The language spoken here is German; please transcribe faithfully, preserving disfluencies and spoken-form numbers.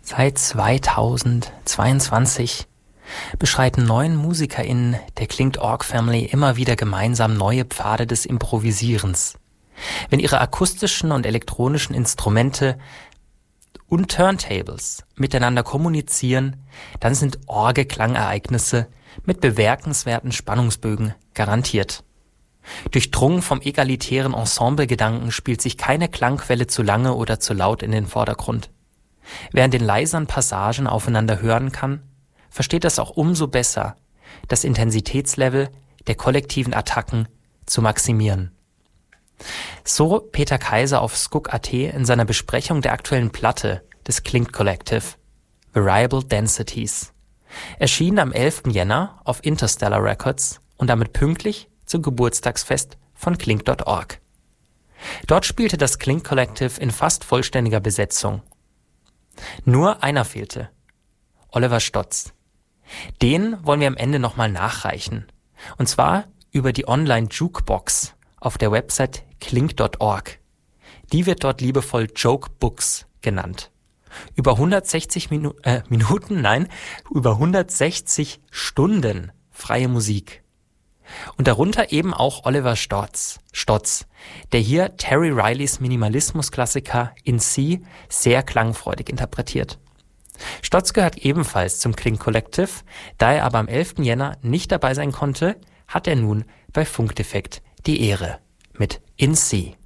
Seit zweitausendzweiundzwanzig beschreiten neun MusikerInnen der Klingt Org Family immer wieder gemeinsam neue Pfade des Improvisierens. Wenn ihre akustischen und elektronischen Instrumente und Turntables miteinander kommunizieren, dann sind Orgelklangereignisse mit bemerkenswerten Spannungsbögen garantiert. Durchdrungen vom egalitären Ensemblegedanken spielt sich keine Klangquelle zu lange oder zu laut in den Vordergrund. Wer in den leiseren Passagen aufeinander hören kann, versteht das auch umso besser, das Intensitätslevel der kollektiven Attacken zu maximieren. So Peter Kaiser auf Skook Punkt at in seiner Besprechung der aktuellen Platte des Klingt Collective, Variable Densities, erschienen am elften Jänner auf Interstellar Records und damit pünktlich zum Geburtstagsfest von Klingt Punkt org. Dort spielte das Klingt Collective in fast vollständiger Besetzung. Nur einer fehlte, Oliver Stotz. Den wollen wir am Ende nochmal nachreichen. Und zwar über die Online-Jukebox auf der Website Klingt Punkt org. Die wird dort liebevoll Jokebooks genannt. Über hundertsechzig Minu- äh, Minuten, nein, über hundertsechzig Stunden freie Musik. Und darunter eben auch Oliver Stotz, Stotz, der hier Terry Rileys Minimalismus-Klassiker In C sehr klangfreudig interpretiert. Stotz gehört ebenfalls zum Klingt Collective, da er aber am elften Jänner nicht dabei sein konnte, hat er nun bei Funkdefekt die Ehre mit In C.